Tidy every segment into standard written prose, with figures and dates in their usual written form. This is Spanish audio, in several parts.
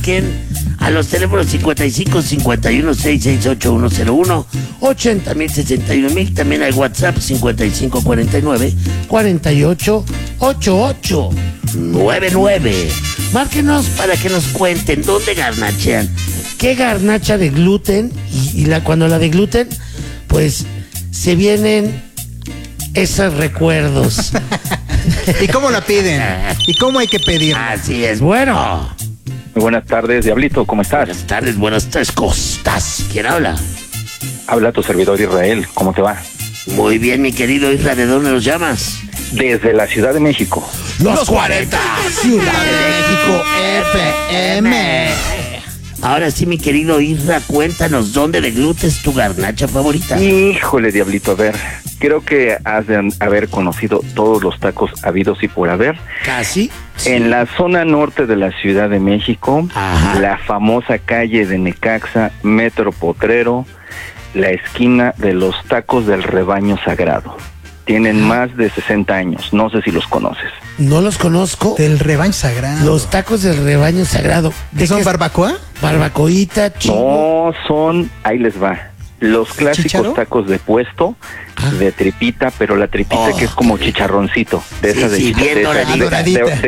a los teléfonos 55 51 668 101, 80.061.000. También hay WhatsApp 55 49 48 88 99. Márquenos para que nos cuenten dónde garnachean, qué garnacha de gluten y cuando la de gluten, pues se vienen esos recuerdos. ¿Y cómo la piden? ¿Y cómo hay que pedirla? Así es, bueno. Muy buenas tardes, Diablito, ¿cómo estás? Buenas tardes, ¿cómo estás? ¿Quién habla? Habla tu servidor Israel, ¿cómo te va? Muy bien, mi querido Isra, ¿de dónde nos llamas? Desde la Ciudad de México. Los 40, Ciudad de México FM. Ahora sí, mi querido Isra, cuéntanos, ¿dónde de gluten es tu garnacha favorita? Híjole, Diablito, a ver, creo que has de haber conocido todos los tacos habidos y por haber. ¿Casi? Sí. En la zona norte de la Ciudad de México, ajá, la famosa calle de Necaxa, Metro Potrero, la esquina de los tacos del Rebaño Sagrado. Tienen más de 60 años, no sé si los conoces. No los conozco. Del Rebaño Sagrado. Los tacos del Rebaño Sagrado. ¿Qué son, barbacoa? Barbacoita, chivo. No, son, ahí les va, los clásicos ¿Chicharo? Tacos de puesto, de tripita, pero la tripita que es como chicharroncito. De esa sí, bien doradita.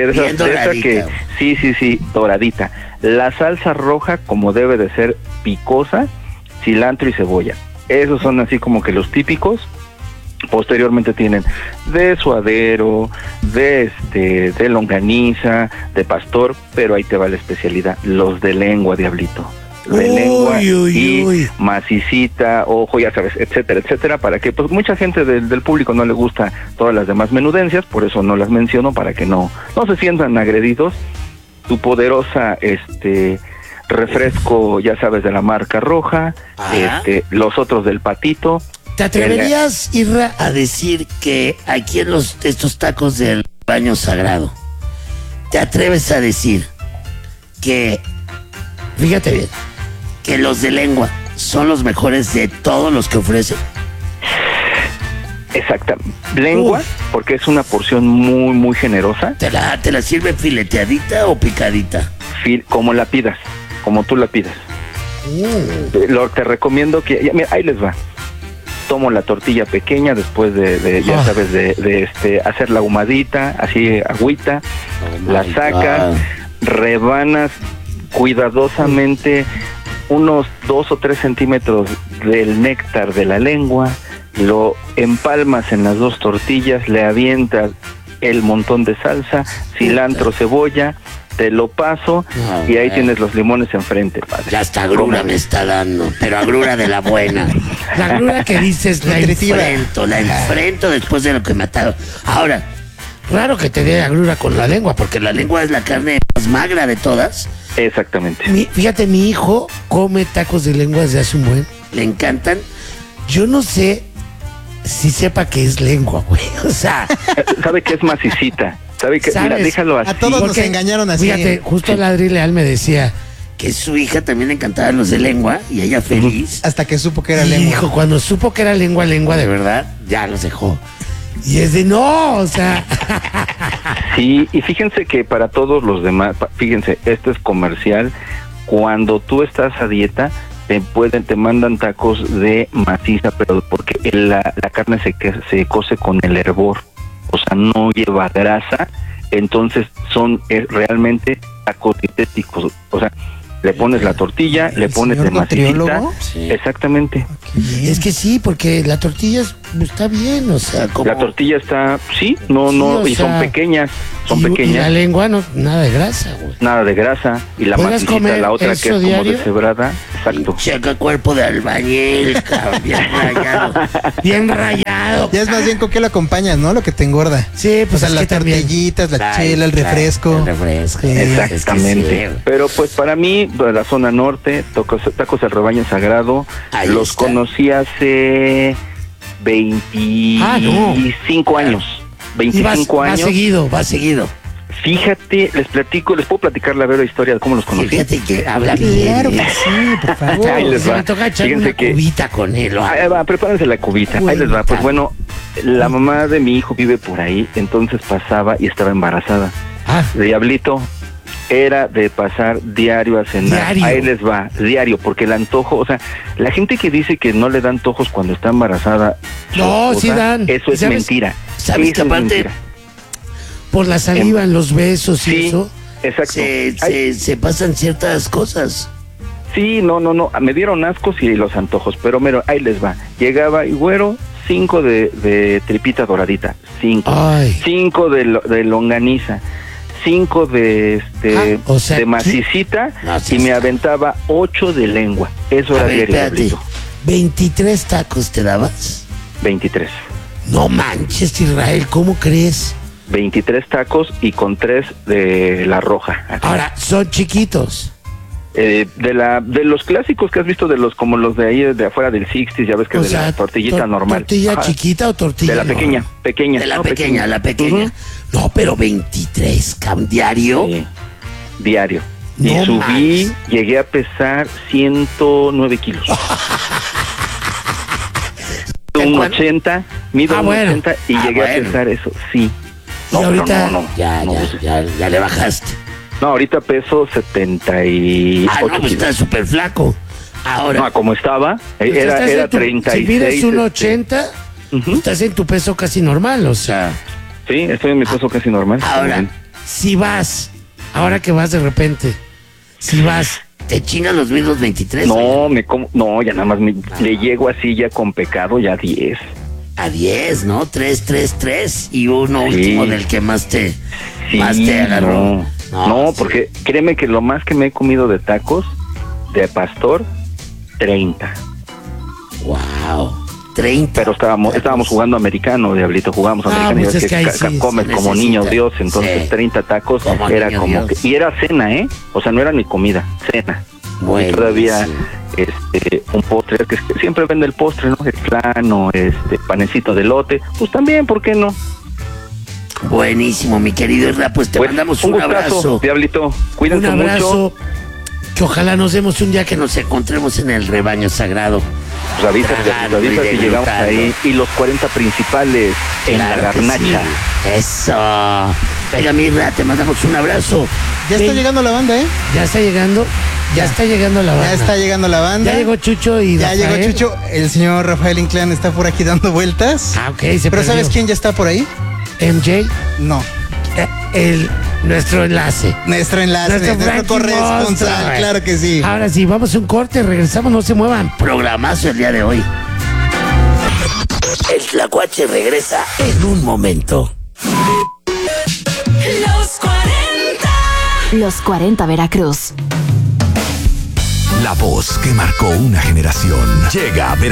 Sí, doradita. La salsa roja, como debe de ser, picosa, cilantro y cebolla. Esos son así como que los típicos. Posteriormente tienen de suadero, de longaniza, de pastor, pero ahí te va la especialidad, los de lengua, Diablito. De lengua y macicita, ojo, ya sabes, etcétera, etcétera, para que pues mucha gente del público no le gusta todas las demás menudencias, por eso no las menciono, para que no se sientan agredidos. Tu poderosa refresco, ya sabes, de la marca roja, los otros del Patito. ¿Te atreverías, Irra, a decir que aquí en estos tacos del Baño Sagrado, te atreves a decir que, fíjate bien, que los de lengua son los mejores de todos los que ofrecen? Exacta. Lengua, porque es una porción muy, muy generosa. ¿Te la sirven fileteadita o picadita? Como la pidas, como tú la pidas. Te recomiendo que, mira, ahí les va. Tomo la tortilla pequeña después ya sabes, de hacer la ahumadita, así agüita, la sacas, rebanas cuidadosamente unos 2 o 3 centímetros del néctar de la lengua, lo empalmas en las 2 tortillas, le avientas el montón de salsa, cilantro, cebolla, te lo paso y ahí tienes los limones enfrente, padre. Ya hasta agrura me está dando, pero agrura de la buena. La agrura que dices, la enfrento después de lo que me atado. Ahora, raro que te dé agrura con la lengua, porque la lengua es la carne más magra de todas. Exactamente. Fíjate, mi hijo come tacos de lengua desde hace un buen. Le encantan. Yo no sé si sepa que es lengua, güey. O sea, sabe que es macicita. ¿Sabe que? Mira, déjalo así. A todos nos engañaron así. Fíjate, justo Ladri Leal me decía que su hija también le encantaban los de lengua y ella feliz. Hasta que supo que era lengua. Hijo, cuando supo que era lengua de verdad, ya los dejó. Y es de no, o sea. Sí, y fíjense que para todos los demás, fíjense, esto es comercial. Cuando tú estás a dieta, te mandan tacos de maciza, pero porque la carne se cose con el hervor. O sea, no lleva grasa, entonces son realmente tacos dietéticos. O sea, le pones la tortilla, le pones de macicita. Sí. Exactamente. Okay. Es que sí, porque la tortilla está bien, o sea, como... La tortilla está, y son pequeñas, pequeñas. Y la lengua, nada de grasa, güey. Nada de grasa, y la macicita, la otra que es diario? Como deshebrada, exacto. Checa cuerpo de albañil, cabrón, bien rayado. Bien rayado. Ya es más bien con qué lo acompañas, ¿no? Lo que te engorda. Sí, pues o sea, las tortillitas, la chela, el refresco. El refresco. Exactamente. Sí. Pero pues para mí, de la zona norte, tacos del Rebaño Sagrado, ahí los conocí hace 25 años. 25 años. Va seguido. Fíjate, les puedo platicar la vera historia de cómo los conocí. Fíjate que habla bien. Claro que sí, por favor. Ahí les va. Me toca echar una cubita con él. Ahí va, prepárense la cubita. Ahí les va. Pues bueno, la mamá de mi hijo vive por ahí, entonces pasaba y estaba embarazada. Diablito, era de pasar diario a cenar. Diario. Ahí les va, diario, porque el antojo, o sea, la gente que dice que no le dan antojos cuando está embarazada, No, su sí esposa, dan. eso es ¿Sabes? mentira. ¿Sabes Eso que es aparte mentira. por la saliva en los besos y Sí, eso exacto. se pasan ciertas cosas? Sí, no, me dieron ascos y los antojos, pero mira, ahí les va. Llegaba y güero, 5 de tripita doradita, 5. Ay. 5 de longaniza, 5 de o sea, de macicita No, sí y me está. aventaba 8 de lengua. Eso A era ver, diario, espérate. Diablito. 23 tacos te dabas. 23. No manches, Israel, ¿cómo crees? 23 tacos y con 3 de la roja. Así. Ahora, son chiquitos. De los clásicos que has visto, de los como los de ahí de afuera del 60, ya ves que O de sea, la tortillita normal. ¿Tortilla Ajá. chiquita o tortilla De la normal? pequeña. De la no, pequeña, la pequeña. Ujú. No, pero 23, diario. Sí, diario. No Y subí, manches. llegué a pesar 109 kilos. Un 80, mido Ah, un bueno. 80 y Ah, llegué a bueno. pesar eso, sí. Y No, ahorita no, ya le bajaste. No, ahorita peso 78 Ah, no, pues kilos. estás súper flaco. Ahora, No, como estaba, pues era estás en tu- 36. Si mides un 80, Ujú. estás en tu peso casi normal, o sea. Sí, estoy en mi peso casi normal. Ahora, si vas, ahora que vas de repente, si vas, te chingan los mismos 23. No, ya nada más le llego así ya con pecado, ya 10. A 10, ¿no? 3, 3, 3 y uno Sí. último del que más te Sí, agarró. no, sí. porque créeme que lo más que me he comido de tacos de pastor, 30. Wow. 30. Pero estábamos jugando americano, Diablito, jugamos americano. pues y es que ahí sí comes se como necesita. niño Dios, entonces Sí. 30 tacos Como era niño como Dios. que... Y era cena, ¿eh? O sea, no era ni comida, cena. Buenísimo. Y todavía un postre, que siempre vende el postre, ¿no? El plano, panecito de elote, pues también, ¿por qué no? Buenísimo, mi querido Isra, pues te Pues, mandamos un un gustazo, abrazo. Diablito, Un cuídense abrazo. mucho. Que ojalá nos demos un día que nos encontremos en el rebaño sagrado. Pues avisas Tragando y si llegamos degustando. ahí. Y los 40 principales en Claro la que garnacha. sí. Eso. Venga, Mirra, te mandamos un abrazo. Ya está Ven, llegando la banda, ¿eh? Ya está llegando. Ya está llegando la banda. Ya está llegando la banda. Ya llegó Chucho y Ya Rafael. llegó Chucho. El señor Rafael Inclán está por aquí dando vueltas. Ah, ok, se Pero perdió. ¿sabes quién ya está por ahí? MJ, No. nuestro enlace. Nuestro enlace, nuestro Frankie corresponsal, Monster. claro que sí. Ahora sí, vamos a un corte, regresamos, no se muevan. Programazo el día de hoy. El Tlacuache regresa en un momento. Los 40. Los 40 Veracruz. La voz que marcó una generación llega a Veracruz.